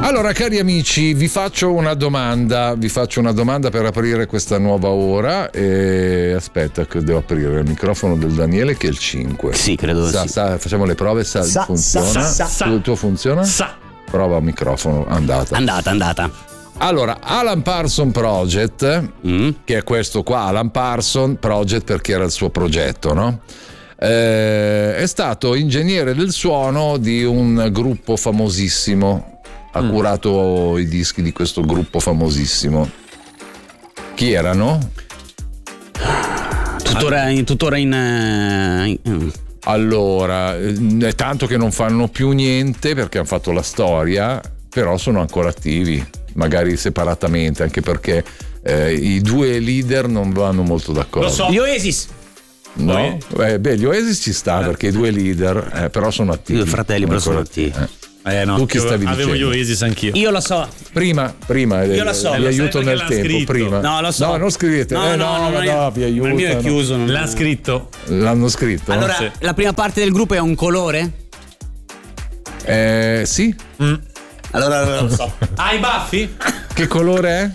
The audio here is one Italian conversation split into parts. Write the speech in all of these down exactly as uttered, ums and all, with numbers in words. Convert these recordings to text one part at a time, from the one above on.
Allora, cari amici, vi faccio una domanda, vi faccio una domanda per aprire questa nuova ora. E aspetta, che devo aprire il microfono del Daniele, che è il cinque. Sì, credo sa, sì. sa, facciamo le prove, sa, Sa, funziona? sa, sa, sa. Il tuo funziona? Sa. Prova microfono, andata. Andata, andata. Allora, Alan Parsons Project, Mm. che è questo qua, Alan Parsons Project perché era il suo progetto, no? Eh, è stato ingegnere del suono di un gruppo famosissimo. Ha Mm. curato i dischi di questo gruppo famosissimo. Chi erano? Tuttora in. Tuttora in, eh, in Allora, è tanto che non fanno più niente perché hanno fatto la storia, però sono ancora attivi, magari separatamente, anche perché eh, i due leader non vanno molto d'accordo. Lo so. Gli Oasis. No? Eh, beh, gli Oasis ci sta perché i due leader eh, però sono attivi. I due fratelli però sono ancora attivi. eh. Eh no, Tu chi stavi avevo dicendo? gli Oasis anch'io. Io lo so. Prima, prima Io eh, lo so. vi Lo sai aiuto perché nel l'ha tempo. scritto? Prima. No, lo so. No, non scrivete. No, eh, no, no, no, no, no, vi il mio è aiutano. chiuso. non- L'ha scritto. L'hanno scritto? Allora, Sì. la prima parte del gruppo è un colore? Eh, sì. Allora non lo so. Ah, i baffi? Che colore è?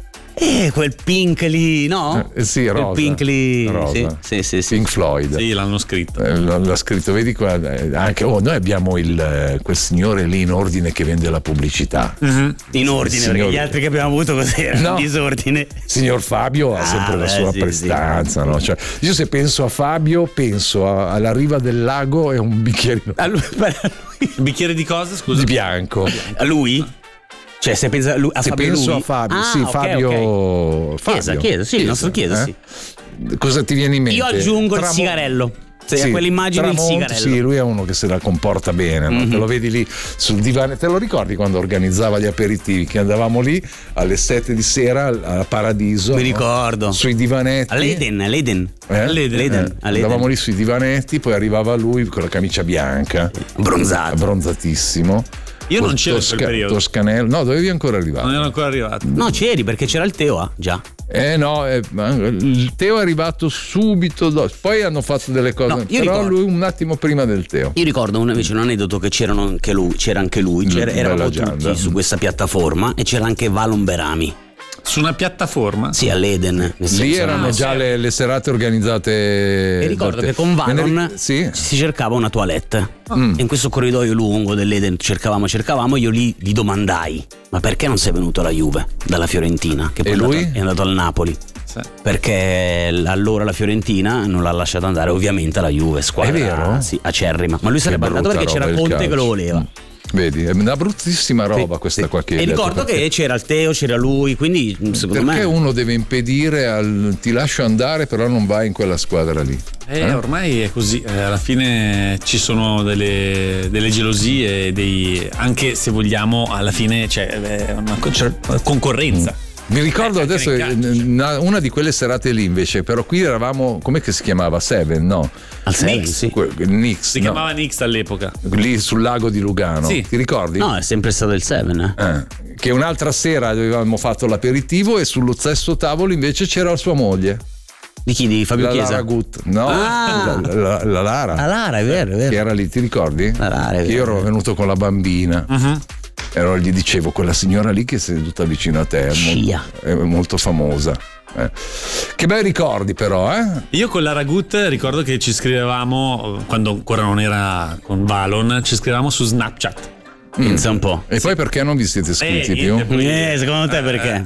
Eh, quel pink lì, no? Eh, sì, Quel rosa. pink lì. Rosa. Sì, sì, sì, sì. Pink Floyd. Sì, l'hanno scritto. Eh, l- l'ha scritto, vedi qua, eh, anche oh, noi abbiamo il, eh, quel signore lì in ordine che vende la pubblicità. In ordine, Signor- perché gli altri che abbiamo avuto così erano No. in disordine. Signor Fabio ha Ah, sempre la beh, sua sì, prestanza, no? Cioè, io se penso a Fabio penso a- alla riva del lago e un bicchierino A lui? a lui? Un bicchiere di cosa, scusa? di bianco. A lui? Cioè, se pensa a, lui, a Se Fabio penso lui? a Fabio, Ah, sì, ok, Fabio, ok. Fabio. Chiesa, chiesa, sì, il nostro chiesa, sì. Cosa ti viene in mente? Io aggiungo il Tramo- sigarello. Se Sì, a quell'immagine il Tramonti, sigarello. sì, lui è uno che se la comporta bene, no? Mhm. Te lo vedi lì sul divano. Te lo ricordi quando organizzava gli aperitivi? Che andavamo lì alle sette di sera al al Paradiso, Mi no? ricordo. Sui divanetti. All'Eden, all'Eden. Eh? All'Eden. L'Eden, Eh, all'Eden. andavamo lì sui divanetti, poi arrivava lui con la camicia bianca, Bronzato. abbronzatissimo. Io non col c'ero in quel periodo. Toscanello. No, dovevi ancora arrivare. Non ero ancora arrivato. No, c'eri perché c'era il Teo, ah, già. Eh no, eh, ma il Teo è arrivato subito dopo. Poi hanno fatto delle cose, No, io però ricordo. lui un attimo prima del Teo. Io ricordo un, invece un aneddoto che c'erano anche lui, c'era anche lui, c'era, Bella eravamo Gianda. tutti su questa piattaforma e c'era anche Valon Berami. Su una piattaforma? Sì, all'Eden. nel Lì senso, erano no, già sì. le, le serate organizzate. E ricordo dal che con Teo. Me ne Valon ri- sì. si cercava una toilette. Mm. E in questo corridoio lungo dell'Eden cercavamo, cercavamo, io lì gli domandai: ma perché non sei venuto alla Juve dalla Fiorentina? Che poi E è andato- lui? è andato al Napoli. Sì. Perché l- allora la Fiorentina non l'ha lasciato andare ovviamente alla Juve, squadra È vero? sì, acerrima. Ma lui sarebbe Che andato brutta perché c'era roba il Conte che lo calcio. voleva. Mm. Vedi, è una bruttissima roba Sì, questa sì. qua che E hai detto, ricordo perché- che c'era il Teo, c'era lui, quindi secondo Perché me uno deve impedire al ti lascio andare, però non vai in quella squadra lì. Eh, Eh? ormai è così, eh, alla fine ci sono delle, delle gelosie, dei, anche se vogliamo, alla fine c'è eh, una co- c'è una concorrenza. Mi ricordo Eh, anche adesso nel calcio. una, una di quelle serate lì invece, però qui eravamo, com'è che si chiamava? Seven, no? al Seven, Knicks. sì. Que- Knicks, Si no. chiamava Nix all'epoca. Lì sul lago di Lugano. Sì. Ti ricordi? No, è sempre stato il Seven, eh. Eh, che un'altra sera avevamo fatto l'aperitivo e sullo stesso tavolo invece c'era sua moglie, Di chi? Di Fabio la Chiesa? Lara Gut. No, Ah. la, la- la Lara. La Lara, è vero, è vero. Che era lì, ti ricordi? La Lara, è Che io vero. ero venuto con la bambina. Uh-huh. Ero, gli dicevo, quella signora lì che è seduta vicino a te è, mo- Scia. è molto famosa. eh. Che bei ricordi però, eh? Io con la Ragut ricordo che ci scrivevamo, quando ancora non era con Valon, ci scrivevamo su Snapchat. Pensa un po'. E poi perché non vi siete iscritti Eh, più? niente, poi- Eh, secondo te perché?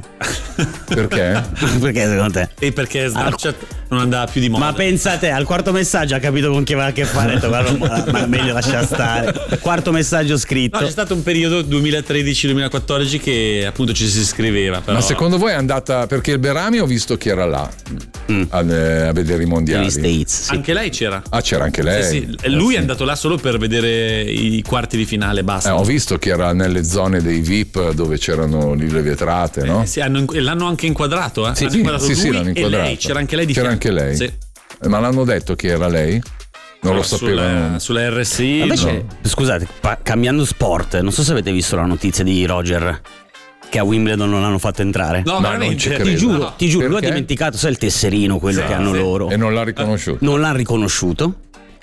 Perché? Perché secondo te? E perché Snapchat non andava più di moda. Ma pensate, al quarto messaggio ha capito con chi aveva a che fare, ha detto, guarda, ma, ma meglio lasciare stare. Quarto messaggio scritto. No, c'è stato un periodo duemilatredici duemilaquattordici che appunto ci si scriveva. Però. Ma secondo voi è andata, perché il Berami ho visto che era là Mm. a, a vedere i mondiali. Negli States, sì. Anche lei c'era. Ah, c'era anche lei. Sì, sì. Lui è andato là solo per vedere i quarti di finale, Eh, basta. ho visto che era nelle zone dei V I P dove c'erano lì le vetrate, no? Eh, sì, hanno- e l'hanno anche inquadrato, eh? Sì, L'hanno sì, inquadrato sì, lui sì, l'hanno e inquadrato. lei, c'era anche lei di C'era fianco. anche lei? Sì. Ma l'hanno detto che era lei? Non lo Sulla- sapevano. Sulla R S I. Invece, no. scusate, pa- cambiando sport, non so se avete visto la notizia di Roger che a Wimbledon non l'hanno fatto entrare. No, No, non veramente. ci credo. Ti giuro, No. ti giuro, lui ha Perché? dimenticato, sai il tesserino, quello Sì, che hanno sì. loro. E non l'ha riconosciuto. Non l'hanno riconosciuto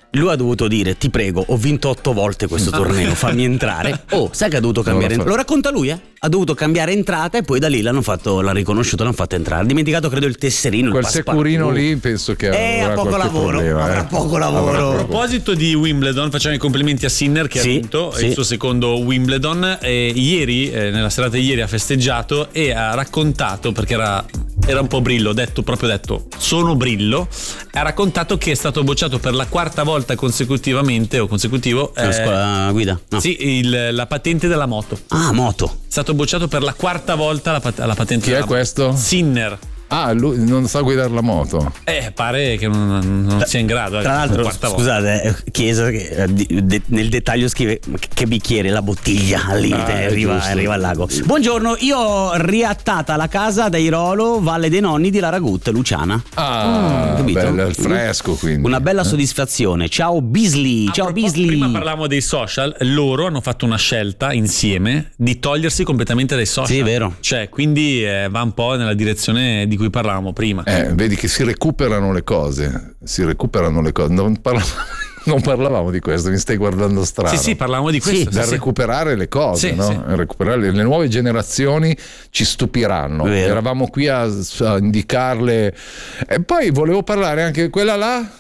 Lui ha dovuto dire: ti prego, ho vinto otto volte questo torneo, fammi entrare. Oh, sai che ha dovuto cambiare entrata? Lo racconta lui, eh? Ha dovuto cambiare entrata e poi da lì l'hanno fatto, l'hanno riconosciuto, l'hanno fatto entrare. Ha dimenticato, credo, il tesserino. Quel il securino lì penso che eh, avrà ha poco lavoro. problema, avrà eh. poco lavoro. A proposito di Wimbledon, facciamo i complimenti a Sinner che sì, ha vinto sì. il suo secondo Wimbledon. E ieri, eh, nella serata di ieri, ha festeggiato e ha raccontato, perché era, era un po' brillo, detto proprio detto, sono brillo. Ha raccontato che è stato bocciato per la quarta volta consecutivamente o consecutivo. La scuola guida? No. Sì, il, la patente della moto. Ah, moto. È stato bocciato per la quarta volta la, pat- la patente Chi della moto. Chi è questo? Sinner. Ah, lui non sa guidare la moto. Eh, pare che non, non sia in grado. Tra l'altro, scusate, Chiesa che de, nel dettaglio scrive che bicchiere, la bottiglia al limite, ah, arriva, arriva al lago. Buongiorno, io ho riattata la casa dei Rolo, Valle dei Nonni di Laragut, Luciana. Ah, oh, bello, il fresco quindi. Una bella soddisfazione. Ciao Beasley, a ciao propos- Beasley. Prima parlavamo dei social, loro hanno fatto una scelta insieme di togliersi completamente dai social. Sì, vero. Cioè, quindi eh, va un po' nella direzione di cui parlavamo prima. Eh, vedi che si recuperano le cose, si recuperano le cose. Non parlavamo, non parlavamo di questo, mi stai guardando strano. Sì, sì, parlavamo di questo. Sì, da sì, recuperare le cose, sì, no? Sì. Recuperare le nuove generazioni ci stupiranno. Vero. Eravamo qui a, a indicarle. E poi volevo parlare anche di quella là.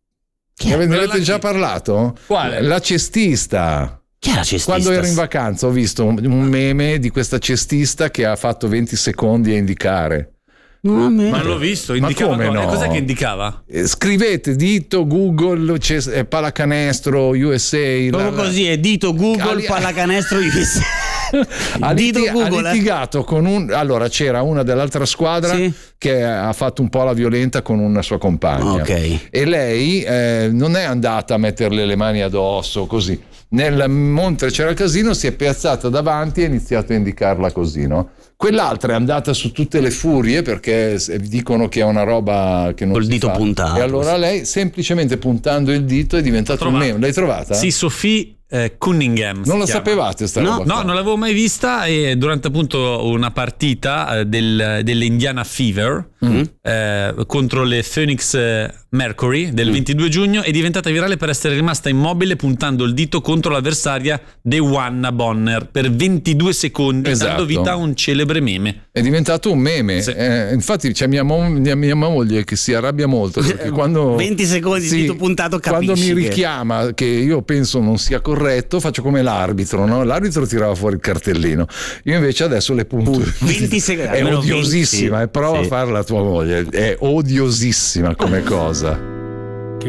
Che ne avete già parlato? Quale? La cestista. Chi è la cestista? Quando ero in vacanza ho visto un meme di questa cestista che ha fatto venti secondi a indicare. No, ma l'ho visto, indicava. Ma come no? Cos'è che indicava? Eh, scrivete dito Google eh, pallacanestro U S A. Proprio la, così, è dito Google Ali- pallacanestro U S A. ha, dito litig- Google, ha litigato con un. Allora c'era una dell'altra squadra sì. che ha fatto un po' la violenta con una sua compagna. Okay. E lei eh, non è andata a metterle le mani addosso così. Nel mentre c'era il casino si è piazzata davanti e ha iniziato a indicarla così, no? Quell'altra è andata su tutte le furie perché dicono che è una roba che non col si dito fa. puntato. E allora lei semplicemente puntando il dito è diventato un meme. L'hai trovata? Sì, Sophie eh, Cunningham. Non la chiama. Sapevate sta no, roba? No, non l'avevo mai vista e durante appunto una partita eh, del, delle Indiana Fever mm. eh, contro le Phoenix Mercury del mm. ventidue giugno è diventata virale per essere rimasta immobile puntando il dito contro l'avversaria Dewanna Bonner per ventidue secondi, esatto. dando vita a un celebre meme. È diventato un meme. Sì. Eh, infatti c'è mia, mo- mia, mia moglie che si arrabbia molto perché quando venti secondi sì, dito puntato capisci quando mi che... richiama che io penso non sia corretto faccio come l'arbitro, no? L'arbitro tirava fuori il cartellino, io invece adesso le punto venti secondi è odiosissima venti, e prova sì. a farla tua moglie, è odiosissima come cosa.